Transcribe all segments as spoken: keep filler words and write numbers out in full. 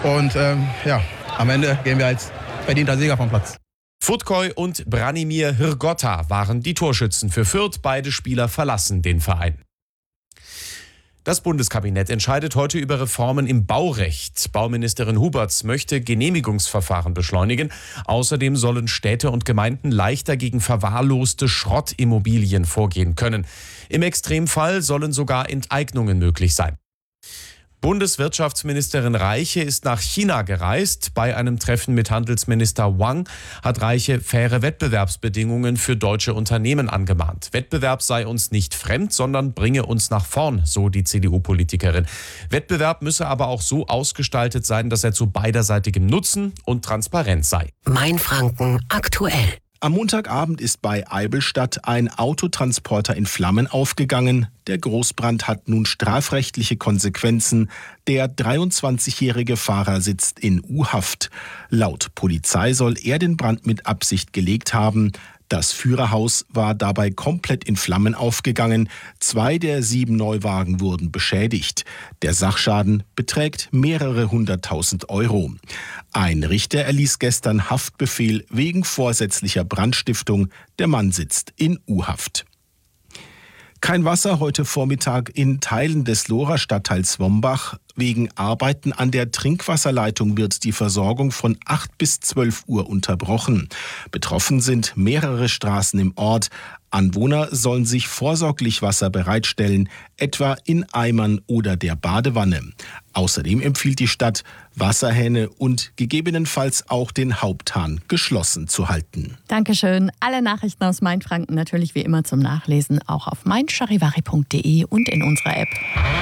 Und ähm, ja, am Ende gehen wir als verdienter Sieger vom Platz. Futkoj und Branimir Hrgota waren die Torschützen für Fürth. Beide Spieler verlassen den Verein. Das Bundeskabinett entscheidet heute über Reformen im Baurecht. Bauministerin Huberts möchte Genehmigungsverfahren beschleunigen. Außerdem sollen Städte und Gemeinden leichter gegen verwahrloste Schrottimmobilien vorgehen können. Im Extremfall sollen sogar Enteignungen möglich sein. Bundeswirtschaftsministerin Reiche ist nach China gereist. Bei einem Treffen mit Handelsminister Wang hat Reiche faire Wettbewerbsbedingungen für deutsche Unternehmen angemahnt. Wettbewerb sei uns nicht fremd, sondern bringe uns nach vorn, so die C D U-Politikerin. Wettbewerb müsse aber auch so ausgestaltet sein, dass er zu beiderseitigem Nutzen und Transparenz sei. Mainfranken aktuell. Am Montagabend ist bei Eibelstadt ein Autotransporter in Flammen aufgegangen. Der Großbrand hat nun strafrechtliche Konsequenzen. Der dreiundzwanzigjährige Fahrer sitzt in U-Haft. Laut Polizei soll er den Brand mit Absicht gelegt haben. Das Führerhaus war dabei komplett in Flammen aufgegangen. Zwei der sieben Neuwagen wurden beschädigt. Der Sachschaden beträgt mehrere hunderttausend Euro. Ein Richter erließ gestern Haftbefehl wegen vorsätzlicher Brandstiftung. Der Mann sitzt in U-Haft. Kein Wasser heute Vormittag in Teilen des Lohrer Stadtteils Wombach. Wegen Arbeiten an der Trinkwasserleitung wird die Versorgung von acht bis zwölf Uhr unterbrochen. Betroffen sind mehrere Straßen im Ort. Anwohner sollen sich vorsorglich Wasser bereitstellen, etwa in Eimern oder der Badewanne. Außerdem empfiehlt die Stadt, Wasserhähne und gegebenenfalls auch den Haupthahn geschlossen zu halten. Dankeschön. Alle Nachrichten aus Mainfranken natürlich wie immer zum Nachlesen auch auf mein charivari punkt de und in unserer App.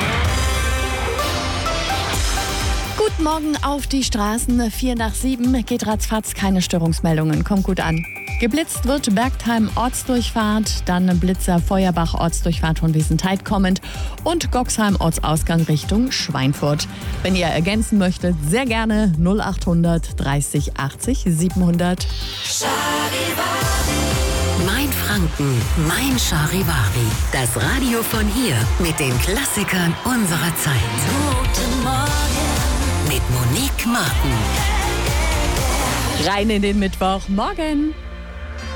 Guten Morgen auf die Straßen. Vier nach sieben geht ratzfatz, keine Störungsmeldungen. Kommt gut an. Geblitzt wird Bergheim Ortsdurchfahrt, dann Blitzer Feuerbach Ortsdurchfahrt von Wiesentheit kommend und Goxheim Ortsausgang Richtung Schweinfurt. Wenn ihr ergänzen möchtet, sehr gerne null achthundert dreißig achtzig siebenhundert. Mainfranken, mein Charivari. Das Radio von hier mit den Klassikern unserer Zeit. Guten Morgen mit Monique Martin. Rein in den Mittwoch. Morgen.